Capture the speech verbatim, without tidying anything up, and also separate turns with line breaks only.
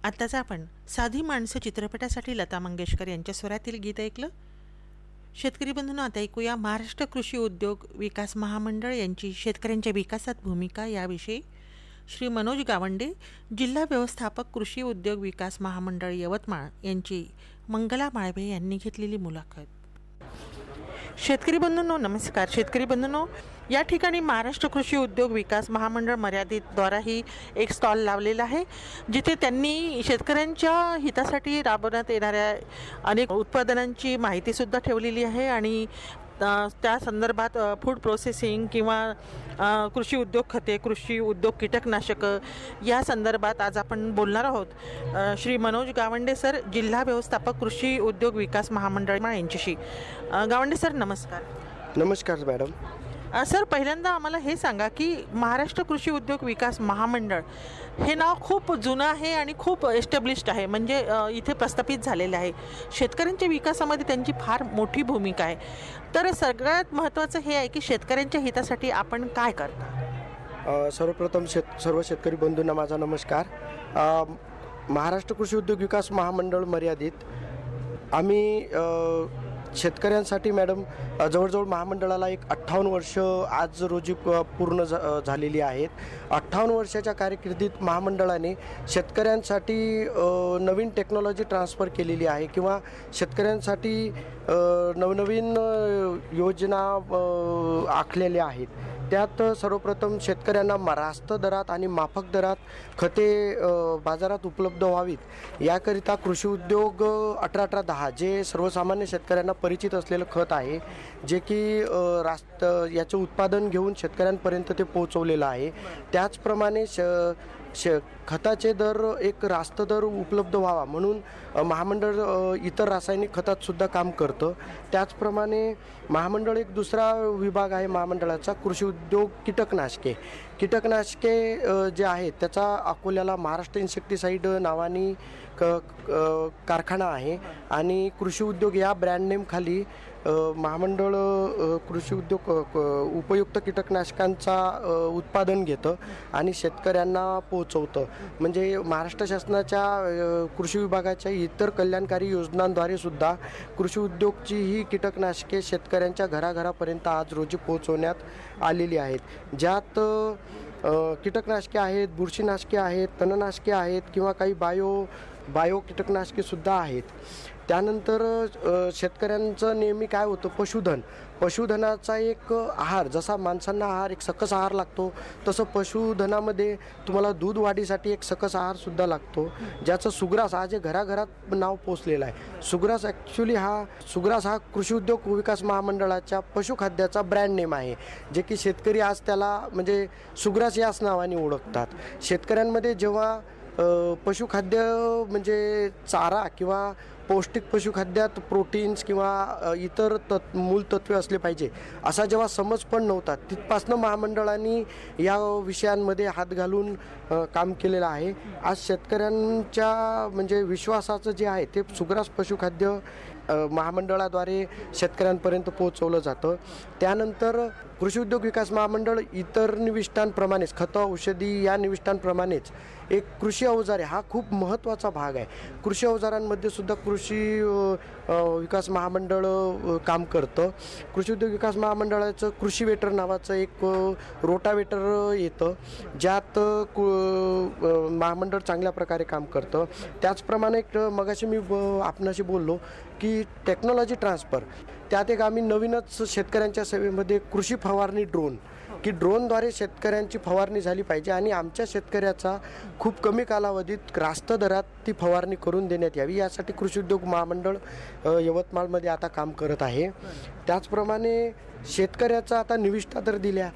आत्ताच आपण साधी माणसं चित्रपटासाठी लता मंगेशकर यांच्या स्वरातील गीत ऐकलं. शेतकरी बंधूंनो, आता ऐकूया महाराष्ट्र कृषी उद्योग विकास महामंडळ यांची शेतकऱ्यांच्या विकासात भूमिका याविषयी श्री मनोज गावंडे, जिल्हा व्यवस्थापक कृषी उद्योग विकास महामंडळ यवतमाळ यांची मंगला माळवे यांनी घेतलेली मुलाखत. शेतकरी बंधूंनो नमस्कार. शेतकरी बंधूंनो, या ठिकाणी महाराष्ट्र कृषी उद्योग विकास महामंडळ मर्यादितद्वाराही एक स्टॉल लावलेला आहे, जिथे त्यांनी शेतकऱ्यांच्या हितासाठी राबवण्यात येणाऱ्या अनेक उत्पादनांची माहितीसुद्धा ठेवलेली आहे आणि त्या संदर्भात फूड प्रोसेसिंग किंवा कृषी उद्योग खते, कृषी उद्योग कीटकनाशकं या संदर्भात आज आपण बोलणार आहोत. श्री मनोज गावंडे सर, जिल्हा व्यवस्थापक कृषी उद्योग विकास महामंडळ यांच्याशी. गावंडे सर नमस्कार.
नमस्कार मॅडम.
सर, पहिल्यांदा आम्हाला हे सांगा की महाराष्ट्र कृषी उद्योग विकास महामंडळ हे नाव खूप जुनं आहे आणि खूप एस्टॅब्लिश्ड आहे, म्हणजे इथे प्रस्थापित झालेलं आहे. शेतकऱ्यांच्या विकासामध्ये त्यांची फार मोठी भूमिका आहे. तर सगळ्यात महत्त्वाचं हे आहे की शेतकऱ्यांच्या हितासाठी आपण काय करता?
सर्वप्रथम शेत सर्व शेतकरी बंधूंना माझा नमस्कार. महाराष्ट्र कृषी उद्योग विकास महामंडळ मर्यादित आम्ही शेतकऱ्यांसाठी मॅडम जवळजवळ महामंडळाला एक अठ्ठावन्न वर्ष आज रोजी पूर्ण झालेली आहेत. अठ्ठावन्न वर्षाच्या कारकिर्दीत महामंडळाने शेतकऱ्यांसाठी नवीन टेक्नॉलॉजी ट्रान्सफर केलेली आहे किंवा शेतकऱ्यांसाठी नवनवीन योजना आखलेल्या आहेत. त्यात सर्वप्रथम शेतकऱ्यांना रास्त दरात आणि माफक दरात खते बाजारात उपलब्ध व्हावीत याकरिता कृषी उद्योग अठरा अठरा दहा जे सर्वसामान्य शेतकऱ्यांना परिचित असलेलं खत आहे, जे की रास्त याचं उत्पादन घेऊन शेतकऱ्यांपर्यंत ते पोहोचवलेलं आहे. त्याचप्रमाणे श श खताचे दर एक रास्त दर उपलब्ध व्हावा म्हणून महामंडळ इतर रासायनिक खतातसुद्धा काम करतं. त्याचप्रमाणे महामंडळ एक दुसरा विभाग आहे महामंडळाचा कृषी उद्योग कीटकनाशके. कीटकनाशके जे आहेत त्याचा अकोल्याला महाराष्ट्र इन्सेक्टिसाईड नावाने क कारखाना आहे आणि कृषी उद्योग या ब्रँड नेमखाली महामंडळ कृषी उद्योग उपयुक्त कीटकनाशकांचा उत्पादन घेतं आणि शेतकऱ्यांना पोहोचवतं. म्हणजे महाराष्ट्र शासनाच्या कृषी विभागाच्या इतर कल्याणकारी योजनांद्वारे सुद्धा कृषी उद्योगची ही कीटकनाशके शेतकऱ्यांच्या घराघरापर्यंत आज रोजी पोहोचवण्यात आलेली आहेत. ज्यात कीटकनाशके आहेत, बुरशीनाशके आहेत, तणनाशके आहेत किंवा काही बायो बायो कीटकनाशकेसुद्धा आहेत. त्यानंतर शेतकऱ्यांचं नेहमी काय होतं, पशुधन पशुधनाचा एक आहार, जसा माणसांना आहार एक सकस आहार लागतो तसं पशुधनामध्ये तुम्हाला दूध वाढीसाठी एक सकस आहारसुद्धा लागतो, ज्याचं सुग्रास आज जे घराघरात नाव पोचलेलं आहे. सुग्रास ॲक्च्युली हा सुग्रास हा कृषी उद्योग विकास महामंडळाच्या पशुखाद्याचा ब्रँड नेम आहे, जे की शेतकरी आज त्याला म्हणजे सुग्रास याच नावाने ओळखतात. शेतकऱ्यांमध्ये जेव्हा पशुखाद्य म्हणजे चारा किंवा पौष्टिक पशुखाद्यात प्रोटीन्स किंवा इतर तत् मूलतत्वे असले पाहिजे असा जेव्हा समज पण नव्हता, तिथपासनं महामंडळाने या विषयांमध्ये हात घालून काम केलेलं आहे. आज शेतकऱ्यांच्या म्हणजे विश्वासाचं जे आहे ते सुग्रास पशुखाद्य महामंडळाद्वारे शेतकऱ्यांपर्यंत पोहोचवलं जातं. त्यानंतर कृषी उद्योग विकास महामंडळ इतर निविष्ठांप्रमाणेच खतं, औषधी या निविष्ठांप्रमाणेच एक कृषी अवजारे हा खूप महत्त्वाचा भाग आहे. कृषी अवजारांमध्ये सुद्धा कृषी विकास महामंडळ काम करतं. कृषी उद्योग विकास महामंडळाचं कृषी वेटर नावाचं एक रोटावेटर येतं, ज्यात महामंडळ चांगल्या प्रकारे काम करतं. त्याचप्रमाणे एक मगाशी मी आपणाशी बोललो की टेक्नॉलॉजी ट्रान्सफर, त्यात एक आम्ही नवीनच शेतकऱ्यांच्या सेवेमध्ये कृषी फवारणी ड्रोन, की ड्रोनद्वारे शेतकऱ्यांची फवारणी झाली पाहिजे आणि आमच्या शेतकऱ्याचा खूप कमी कालावधीत रास्त दरात ती फवारणी करून देण्यात यावी यासाठी कृषी उद्योग महामंडळ यवतमाळमध्ये आता काम करत आहे. त्याचप्रमाणे शेतकऱ्याचा आता निविष्ठा तर दिल्या,